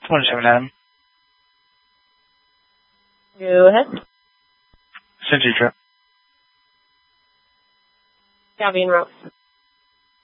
Morning, Adam. Go ahead. Cynthia Trip. Gabby and Rope.